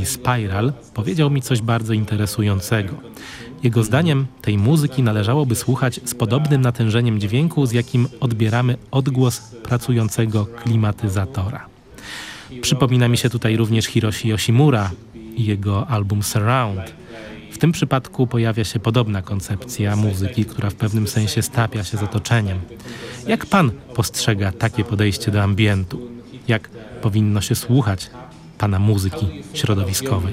muzyki Spiral powiedział mi coś bardzo interesującego. Jego zdaniem tej muzyki należałoby słuchać z podobnym natężeniem dźwięku, z jakim odbieramy odgłos pracującego klimatyzatora. Przypomina mi się tutaj również Hiroshi Yoshimura i jego album Surround. W tym przypadku pojawia się podobna koncepcja muzyki, która w pewnym sensie stapia się z otoczeniem. Jak pan postrzega takie podejście do ambientu? Jak powinno się słuchać pana muzyki środowiskowej?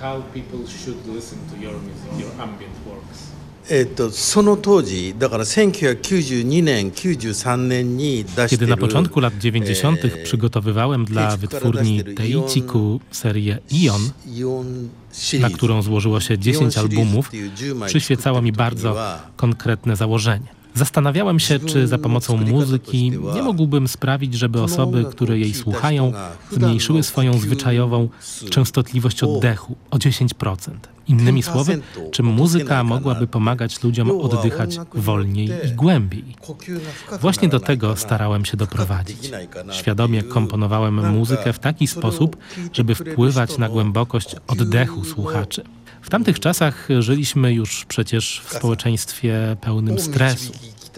その当時、だから1992年、93年に出してる Kiedy na początku lat 90. przygotowywałem dla wytwórni Teichiku serię Ion, na którą złożyło się 10 albumów, przyświecało mi bardzo konkretne założenie. Zastanawiałem się, czy za pomocą muzyki nie mógłbym sprawić, żeby osoby, które jej słuchają, zmniejszyły swoją zwyczajową częstotliwość oddechu o 10%. Innymi słowy, czy muzyka mogłaby pomagać ludziom oddychać wolniej i głębiej. Właśnie do tego starałem się doprowadzić. Świadomie komponowałem muzykę w taki sposób, żeby wpływać na głębokość oddechu słuchaczy. W tamtych czasach żyliśmy już przecież w społeczeństwie pełnym stresu.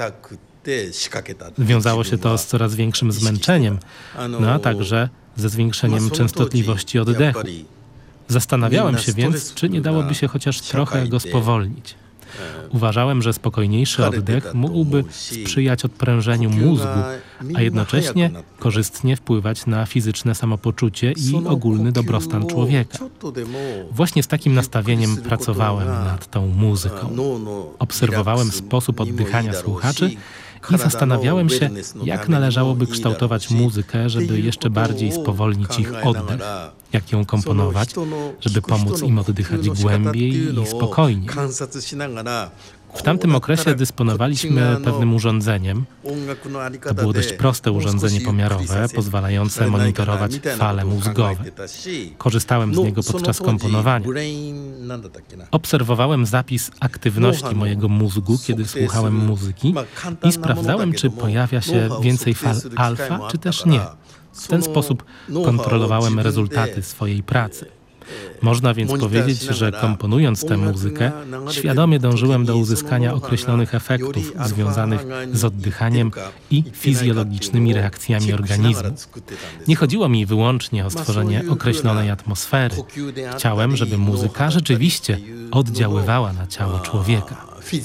Wiązało się to z coraz większym zmęczeniem, a także ze zwiększeniem częstotliwości oddechu. Zastanawiałem się więc, czy nie dałoby się chociaż trochę go spowolnić. Uważałem, że spokojniejszy oddech mógłby sprzyjać odprężeniu mózgu, a jednocześnie korzystnie wpływać na fizyczne samopoczucie i ogólny dobrostan człowieka. Właśnie z takim nastawieniem pracowałem nad tą muzyką. Obserwowałem sposób oddychania słuchaczy i zastanawiałem się, jak należałoby kształtować muzykę, żeby jeszcze bardziej spowolnić ich oddech, jak ją komponować, żeby pomóc im oddychać głębiej i spokojniej. W tamtym okresie dysponowaliśmy pewnym urządzeniem. To było dość proste urządzenie pomiarowe, pozwalające monitorować fale mózgowe. Korzystałem z niego podczas komponowania. Obserwowałem zapis aktywności mojego mózgu, kiedy słuchałem muzyki i sprawdzałem, czy pojawia się więcej fal alfa, czy też nie. W ten sposób kontrolowałem rezultaty swojej pracy. Można więc powiedzieć, że komponując tę muzykę, świadomie dążyłem do uzyskania określonych efektów związanych z oddychaniem i fizjologicznymi reakcjami organizmu. Nie chodziło mi wyłącznie o stworzenie określonej atmosfery. Chciałem, żeby muzyka rzeczywiście oddziaływała na ciało człowieka.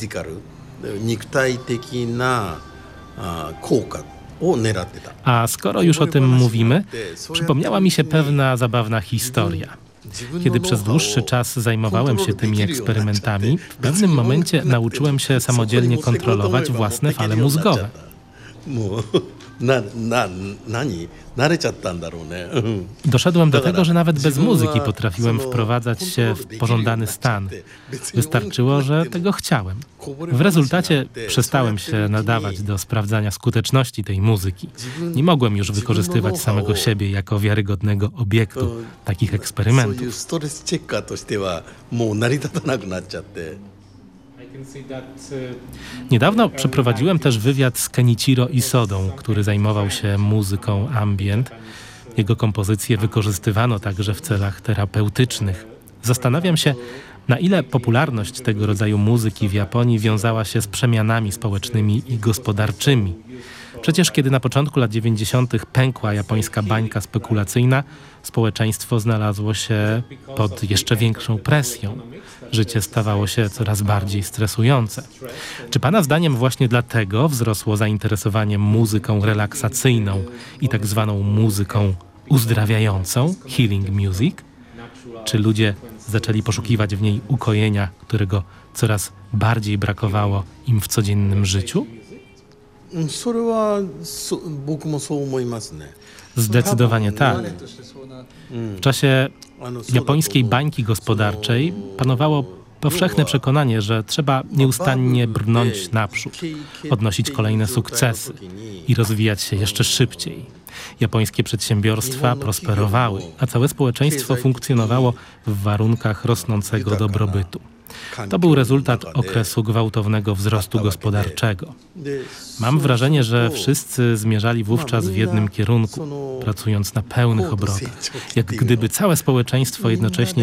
A skoro już o tym mówimy, przypomniała mi się pewna zabawna historia. Kiedy przez dłuższy czas zajmowałem się tymi eksperymentami, w pewnym momencie nauczyłem się samodzielnie kontrolować własne fale mózgowe. Doszedłem do tego, że nawet bez muzyki potrafiłem wprowadzać się w pożądany stan. Wystarczyło, że tego chciałem. W rezultacie przestałem się nadawać do sprawdzania skuteczności tej muzyki. Nie mogłem już wykorzystywać samego siebie jako wiarygodnego obiektu takich eksperymentów. Niedawno przeprowadziłem też wywiad z Kenichiro Isodą, który zajmował się muzyką ambient. Jego kompozycje wykorzystywano także w celach terapeutycznych. Zastanawiam się, na ile popularność tego rodzaju muzyki w Japonii wiązała się z przemianami społecznymi i gospodarczymi. Przecież kiedy na początku lat 90. pękła japońska bańka spekulacyjna, społeczeństwo znalazło się pod jeszcze większą presją. Życie stawało się coraz bardziej stresujące. Czy pana zdaniem właśnie dlatego wzrosło zainteresowanie muzyką relaksacyjną i tak zwaną muzyką uzdrawiającą, healing music? Czy ludzie zaczęli poszukiwać w niej ukojenia, którego coraz bardziej brakowało im w codziennym życiu? Zdecydowanie tak. W czasie japońskiej bańki gospodarczej panowało powszechne przekonanie, że trzeba nieustannie brnąć naprzód, odnosić kolejne sukcesy i rozwijać się jeszcze szybciej. Japońskie przedsiębiorstwa prosperowały, a całe społeczeństwo funkcjonowało w warunkach rosnącego dobrobytu. To był rezultat okresu gwałtownego wzrostu gospodarczego. Mam wrażenie, że wszyscy zmierzali wówczas w jednym kierunku, pracując na pełnych obrotach, jak gdyby całe społeczeństwo jednocześnie